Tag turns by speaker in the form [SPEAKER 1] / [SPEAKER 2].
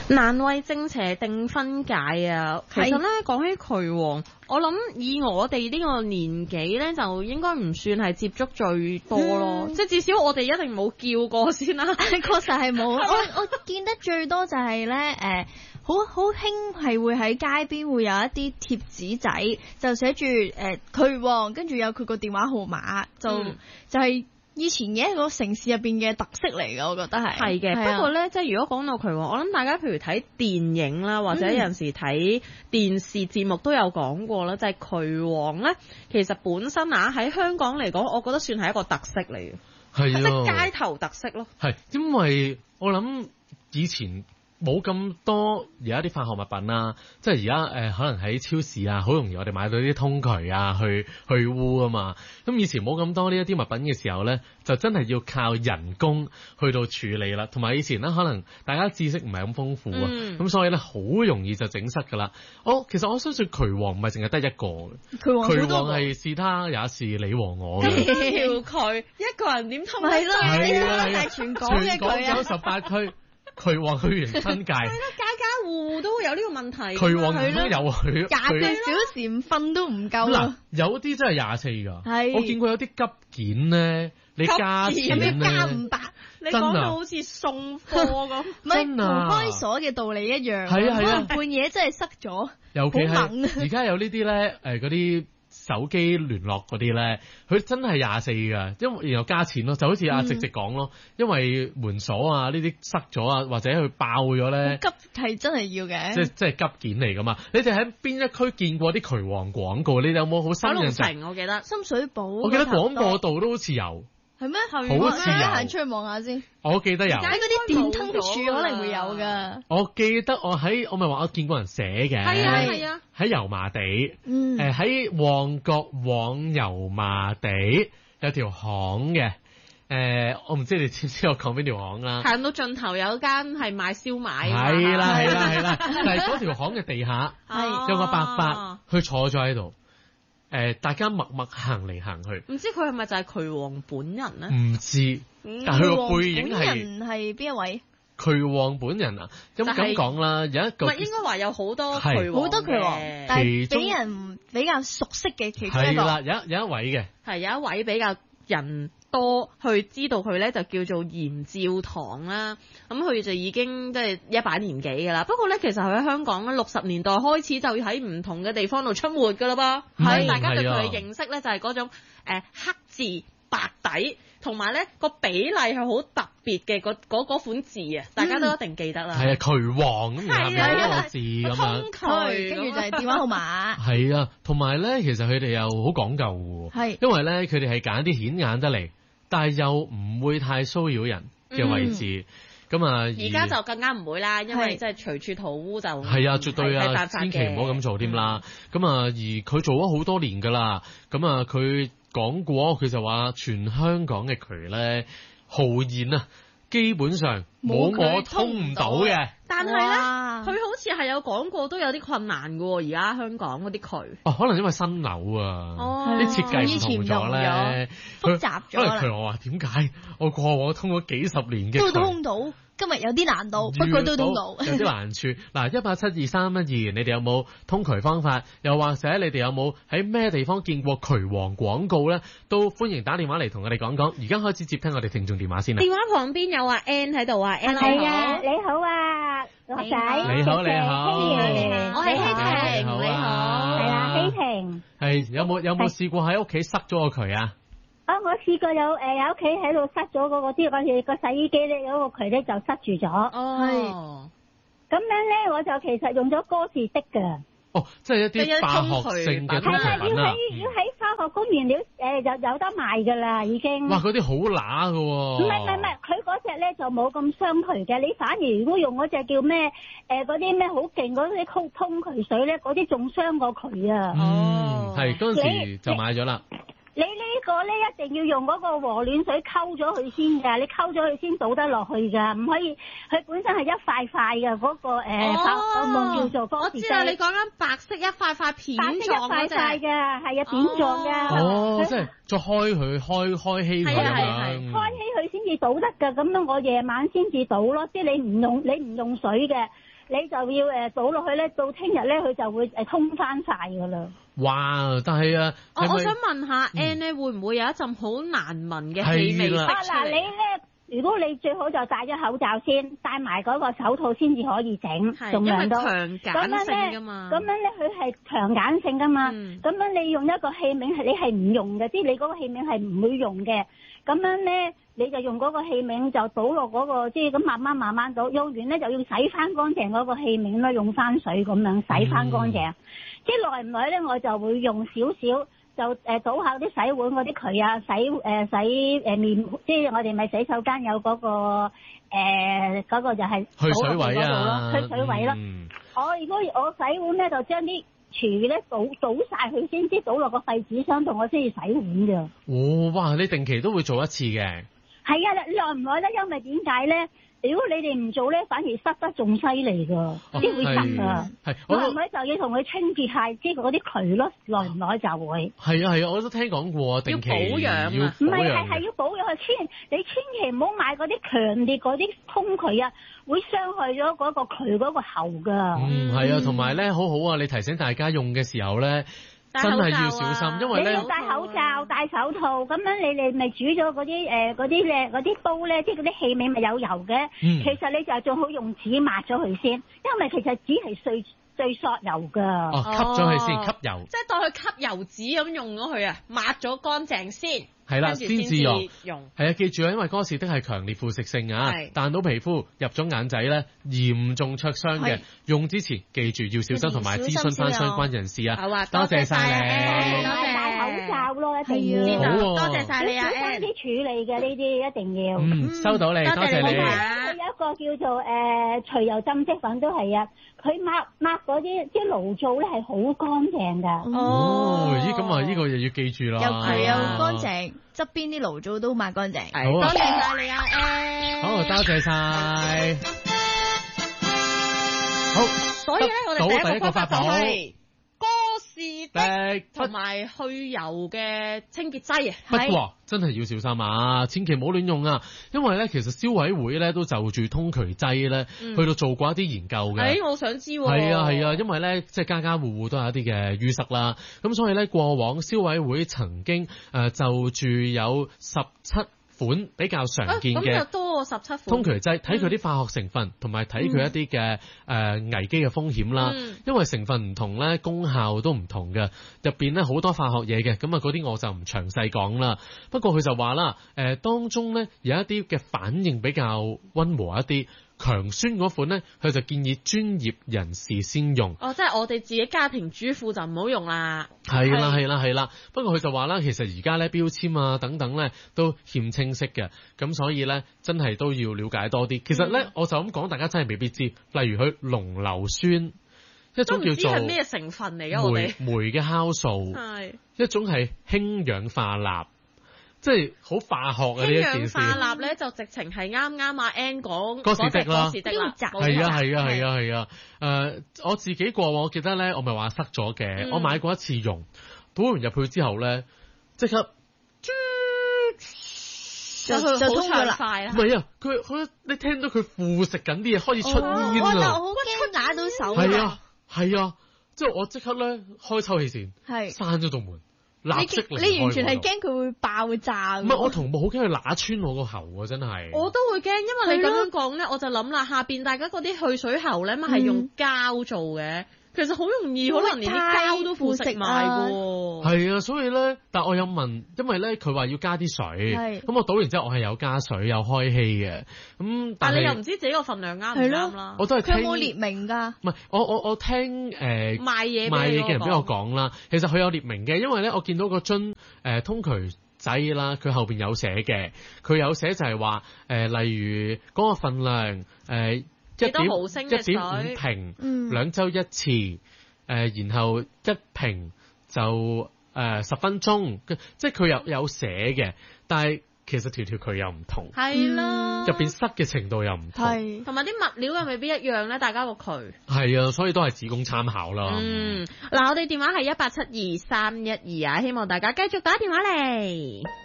[SPEAKER 1] 難為正邪定分界啊！其實咧講起渠王，我諗以我哋呢個年紀咧，就應該唔算係接觸最多咯。即係至少我哋一定冇叫過先啦。
[SPEAKER 2] 確實係冇。我見得最多就係咧好興係會喺街邊會有一啲貼紙仔，就寫住渠王，跟住有佢個電話號碼，就係以前嘅一個城市入邊嘅特色嚟嘅，我覺得係。係嘅，
[SPEAKER 1] 不過咧，即係如果講到渠王，我諗大家譬如睇電影啦，或者有陣時睇電視節目都有講過啦，就係渠王咧，其實本身喺香港嚟講，我覺得算係一個特色嚟嘅，
[SPEAKER 3] 係啊，
[SPEAKER 1] 即係街頭特色咯。
[SPEAKER 3] 係，因為我諗以前冇咁多而家啲化學物品啦，即係而家可能喺超市啊，好容易我哋買到啲通渠啊，去污啊嘛。咁以前冇咁多呢一啲物品嘅時候咧，就真係要靠人工去到處理啦。同埋以前咧，可能大家知識唔係咁豐富啊，咁所以咧好容易就整塞噶啦。其實我相信渠王唔係淨係得一個嘅，渠王係是他也是你和我嘅。
[SPEAKER 1] 條渠一個人點通？係咯，
[SPEAKER 2] 係全港嘅渠啊
[SPEAKER 3] ，98區。渠王去完新界，
[SPEAKER 1] 係咯，家家戶戶都會有呢個問題。
[SPEAKER 3] 渠王都有佢
[SPEAKER 2] 24小時唔瞓都唔夠
[SPEAKER 3] 啦。有啲真係24㗎，我見過有啲急件咧，你加錢咧，
[SPEAKER 2] 加500，
[SPEAKER 1] 你講到好似送貨咁，
[SPEAKER 2] 唔係同開鎖嘅道理一樣。
[SPEAKER 3] 係啊係啊，
[SPEAKER 2] 半夜真係塞咗，
[SPEAKER 3] 尤其係而家有呢啲咧，嗰啲手機聯絡嗰啲咧，佢真係24㗎，因為然後加錢咯，就好似阿直講咯，因為門鎖啊呢啲塞咗啊，或者佢爆咗咧，
[SPEAKER 2] 急係真係要嘅，
[SPEAKER 3] 即係急件嚟㗎嘛。你哋喺邊一區見過啲渠王廣告？你哋有冇好深印象？
[SPEAKER 1] 我記得
[SPEAKER 2] 深水埗，
[SPEAKER 3] 我記得廣播道都好似有。
[SPEAKER 2] 係咩？
[SPEAKER 3] 好似有，
[SPEAKER 2] 行出去望下先。
[SPEAKER 3] 我記得有。
[SPEAKER 2] 喺嗰啲電燈柱可能會有㗎。
[SPEAKER 3] 我記得我咪話我見過人寫嘅。
[SPEAKER 1] 係啊係啊。
[SPEAKER 3] 喺油麻地，喺旺角往油麻地有條巷嘅。我唔知你知唔知我講邊條巷啦？
[SPEAKER 1] 行到盡頭有間係賣燒賣。
[SPEAKER 3] 係啦，就係嗰條巷嘅地下有個伯伯，佢坐咗喺度。大家默默行嚟行去，
[SPEAKER 1] 唔知佢係咪就係渠王本人咧？
[SPEAKER 3] 唔知，但係佢個背影
[SPEAKER 2] 係邊一位？
[SPEAKER 3] 渠王本人啊，咁講啦，有一個
[SPEAKER 1] 唔係應該話有好多渠王，
[SPEAKER 2] 好多渠王，但係俾人比較熟悉嘅其中一個。
[SPEAKER 3] 係啦，有一位嘅，
[SPEAKER 1] 係有一位比較人多去知道佢咧，就叫做嚴照堂啦。咁佢就已經即係一把年紀㗎啦。不過咧，其實佢喺香港咧60年代開始就喺唔同嘅地方度出沒㗎啦噃。係大家對佢嘅認識咧，就係嗰種黑字白底，同埋咧個比例係好特別嘅嗰款字啊！大家都一定記得啦。
[SPEAKER 3] 係啊，渠王咁樣有個字咁樣，
[SPEAKER 2] 通渠跟住就係電話號碼。
[SPEAKER 3] 係啊，同埋咧，其實佢哋又好講究嘅喎，因為咧佢哋係揀啲顯眼得嚟，但係又唔會太騷擾人嘅位置。咁啊，
[SPEAKER 1] 而家就更加唔會啦，因為即係隨處塗污就
[SPEAKER 3] 係啊，絕對啊，千祈唔好咁做添啦。咁啊，而佢做咗好多年㗎啦。咁啊，佢講過，佢就話全香港嘅渠咧豪言啊，基本上冇我通唔到嘅。
[SPEAKER 1] 但係咧，佢好似係有講過都有啲困難㗎喎。而家香港嗰啲渠，
[SPEAKER 3] 可能因為新樓啊，啲設計唔同咗咧，
[SPEAKER 2] 複雜咗啦。
[SPEAKER 3] 可能佢話點解我過往通咗幾十年嘅
[SPEAKER 2] 都通到？今日有啲難度，不過都通到。
[SPEAKER 3] 有啲難處。嗱，1872312，你哋有冇通渠方法？又或者你哋有冇喺咩地方見過渠王廣告咧？都歡迎打電話嚟同我哋講講。而家開始接聽我哋聽眾電話先啦。
[SPEAKER 1] 電話旁邊有阿 Ann 喺度啊 ，Ann
[SPEAKER 4] 係啊，你好啊，樂仔。
[SPEAKER 3] 你好，
[SPEAKER 1] 我係希婷，你好。
[SPEAKER 4] 係啊，希婷。
[SPEAKER 3] 係有冇試過喺屋企塞咗個渠啊？
[SPEAKER 4] 我試過有屋企喺度塞咗嗰啲嗰時個洗衣機咧，有個渠咧就塞住咗。
[SPEAKER 1] 哦，
[SPEAKER 4] 咁樣咧我就其實用咗歌士的㗎。
[SPEAKER 3] 即係一啲化學性嘅通渠品啊。
[SPEAKER 4] 要喺化學工原料有得賣㗎啦，已經。
[SPEAKER 3] 哇！嗰啲好乸㗎喎。
[SPEAKER 4] 唔係，佢嗰隻咧就冇咁傷渠嘅。你反而如果用嗰隻叫咩嗰啲咩好勁嗰啲通渠水咧，嗰啲仲傷過渠啊。
[SPEAKER 3] 係嗰陣時就買咗啦。
[SPEAKER 4] 你呢個咧一定要用嗰個和暖水溝咗佢先㗎，你溝咗佢先倒得落去㗎，唔可以佢本身係一塊塊嘅嗰個叫做歌士的。
[SPEAKER 1] 我知啦，你講緊白色一塊塊片狀嗰隻。
[SPEAKER 4] 白色一塊塊嘅，係啊，片狀㗎。
[SPEAKER 3] 即係再開稀佢咁樣。
[SPEAKER 4] 開稀佢先至倒得㗎，咁樣我夜晚先至倒咯，即係你唔用水嘅。 你就要倒落去咧，到聽日咧佢就會通翻晒㗎啦。
[SPEAKER 3] 哇！但係啊，
[SPEAKER 1] 我想問下 Ann 咧，會唔會有一陣好難聞嘅氣味
[SPEAKER 3] 係啦
[SPEAKER 1] 釋出嚟？
[SPEAKER 4] 嗱，你咧，如果你最好就戴咗口罩先，戴埋嗰個手套先至可以整，
[SPEAKER 1] 係因為
[SPEAKER 4] 仲量到。
[SPEAKER 1] 強鹼性㗎嘛。
[SPEAKER 4] 咁樣咧，佢係強鹼性㗎嘛。
[SPEAKER 1] 嗯
[SPEAKER 4] 咁樣你用一個器皿，你係唔用嘅，即係你嗰個器皿係唔會用嘅。咁樣咧，你就用嗰個器皿就倒落嗰個，即係咁慢慢倒。用完咧就要洗翻乾淨嗰個器皿啦，用翻水咁樣洗翻乾淨。即係耐唔耐咧，我就會用少少。就倒下啲洗碗嗰啲渠啊，洗面，即係我哋咪洗手間有嗰個嗰個就係
[SPEAKER 3] 去水位啊，
[SPEAKER 4] 去水位啦。如果我洗碗咧，就將啲廚餘咧倒晒佢先，即係倒落個廢紙箱度，我先至洗碗㗎。
[SPEAKER 3] 哦，哇！你定期都會做一次嘅。
[SPEAKER 4] 係啊，耐唔耐咧？因為點解咧？如果你哋唔做咧，反而塞得仲犀利㗎，即係會塞啊！
[SPEAKER 3] 係，
[SPEAKER 4] 耐唔耐就要同佢清潔下，即係嗰啲渠咯。耐唔耐就會。
[SPEAKER 3] 係啊，我都聽講過，定期
[SPEAKER 1] 要保養啊
[SPEAKER 3] 要
[SPEAKER 4] 唔係
[SPEAKER 3] 保養
[SPEAKER 4] 係要保養佢，你千祈唔好買嗰啲強烈嗰啲通渠啊，會傷害咗嗰個渠嗰個喉㗎。
[SPEAKER 3] 係啊，同埋咧好好啊！你提醒大家用嘅時候咧，真係要小心，因為咧
[SPEAKER 4] 你要戴口罩、戴手套，咁樣你哋咪煮咗嗰啲煲咧，即係嗰啲器皿咪有油嘅。其實你就最好用紙抹咗佢先，因為其實紙係最索油㗎。
[SPEAKER 3] 哦，吸咗佢先，吸油。
[SPEAKER 1] 即係當佢吸油紙咁用咗佢啊，抹咗乾淨先。
[SPEAKER 3] 係啦，先至用。
[SPEAKER 1] 用。
[SPEAKER 3] 係啊，記住啊，因為哥士的係強烈腐蝕性啊，彈到皮膚入咗眼仔咧，嚴重灼傷嘅。用之前記住要小心，同埋諮詢翻相關人士啊。
[SPEAKER 1] 好啊，
[SPEAKER 3] 多謝晒你。
[SPEAKER 4] 多謝戴口罩咯，一定要。
[SPEAKER 3] 好，
[SPEAKER 1] 多謝晒你啊。
[SPEAKER 4] 小心啲處理嘅呢啲一定要。
[SPEAKER 3] 收到你，多謝你。
[SPEAKER 4] 佢有一個叫做除油浸漬粉都係啊，佢抹嗰啲即係爐灶咧係好乾淨㗎。
[SPEAKER 3] 哦，咦，咁啊呢個又要記住啦。
[SPEAKER 2] 又佢又乾淨，側邊啲爐灶都抹乾淨。
[SPEAKER 3] 好啊，
[SPEAKER 1] 多謝晒你啊 Ann。
[SPEAKER 3] 好，多謝晒。好，
[SPEAKER 1] 所以咧，我哋第一個方法就係哥士的
[SPEAKER 3] 的
[SPEAKER 1] 同埋去油嘅清潔劑啊。
[SPEAKER 3] 不過真係要小心啊，千祈唔好亂用啊！因為咧，其實消委會咧都就住通渠劑咧，去到做過一啲研究嘅。
[SPEAKER 1] 我想知喎。
[SPEAKER 3] 係啊，因為咧，即係家家戶戶都有一啲嘅淤塞啦。咁所以咧，過往消委會曾經就住有17款比較常見嘅，
[SPEAKER 1] 咁就多過17款
[SPEAKER 3] 通渠劑，睇佢啲化學成分，同埋睇佢一啲嘅危機嘅風險啦。因為成分唔同咧，功效都唔同嘅，入邊咧好多化學嘢嘅，咁啊嗰啲我就唔詳細講啦。不過佢就話啦，當中咧有一啲嘅反應比較溫和一啲。強酸嗰款咧，佢就建議專業人士先用。
[SPEAKER 1] 即係我哋自己家庭主婦就唔好用啦。
[SPEAKER 3] 係啦。不過佢就話啦，其實而家咧標籤啊等等咧都欠清晰嘅，咁所以咧真係都要了解多啲。其實咧，我就咁講，大家真係未必知。例如佢濃硫酸，一種叫做
[SPEAKER 1] 係咩成分嚟嘅？我哋
[SPEAKER 3] 酶嘅酵素，一種係氫氧化鈉。即係好化學嘅呢一件事。氫氧
[SPEAKER 1] 化鈉咧就直情係啱阿 Ann 講
[SPEAKER 3] 哥士的啦，係啊。我自己過往我記得咧，我咪話塞咗嘅，我買過一次用，倒完入去之後咧，即刻
[SPEAKER 2] 就通咗啦。
[SPEAKER 1] 唔
[SPEAKER 3] 係啊，佢你聽到佢腐蝕緊啲嘢，開始出煙啊！
[SPEAKER 2] 好驚打到手。
[SPEAKER 3] 係啊，即係我即刻咧開抽氣扇，閂咗道門。
[SPEAKER 2] 你完全係驚佢會爆炸。
[SPEAKER 3] 唔係，我同步好驚佢揦穿我個喉啊！真係。
[SPEAKER 1] 我都會驚，因為你咁樣講咧，我就諗啦，下邊大家嗰啲去水喉咧，咪係用膠做嘅。其實好容易，可能連啲膠都腐蝕埋㗎喎。
[SPEAKER 3] 係啊，所以咧，但我有問，因為咧佢話要加啲水，咁我倒完之後我係有加水有開氣嘅，咁
[SPEAKER 1] 但係你又唔知自己個份量啱唔啱啦。
[SPEAKER 3] 我都係聽。
[SPEAKER 2] 佢有冇列明㗎？
[SPEAKER 3] 唔係，我聽
[SPEAKER 1] 賣嘢
[SPEAKER 3] 嘅人俾我講啦，其實佢有列明嘅，因為咧我見到個樽通渠劑啦，佢後邊有寫嘅，佢有寫就係話例如嗰個份量1.5瓶，2週1次，然後1瓶就10分鐘，即係佢有寫嘅，但係其實條渠又唔同，
[SPEAKER 1] 係啦，
[SPEAKER 3] 入邊塞嘅程度又唔同，
[SPEAKER 1] 同埋啲物料又未必一樣咧，大家個渠
[SPEAKER 3] 係啊，所以都係只供參考啦。
[SPEAKER 1] 嗱，我哋電話係1872312啊，希望大家繼續打電話嚟。